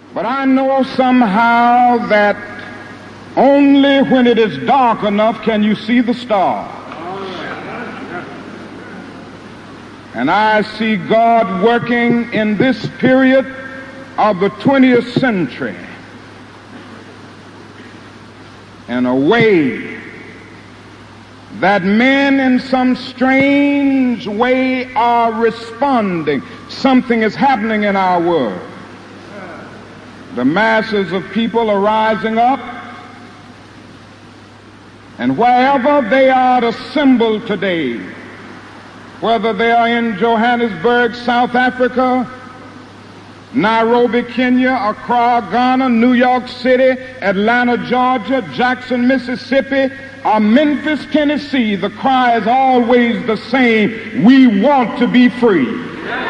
But I know somehow that only when it is dark enough can you see the stars. And I see God working in this period of the 20th century in a way that men in some strange way are responding. Something is happening in our world. The masses of people are rising up, and wherever they are assembled today, whether they are in Johannesburg, South Africa, Nairobi, Kenya, Accra, Ghana, New York City, Atlanta, Georgia, Jackson, Mississippi, or Memphis, Tennessee, the cry is always the same: we want to be free.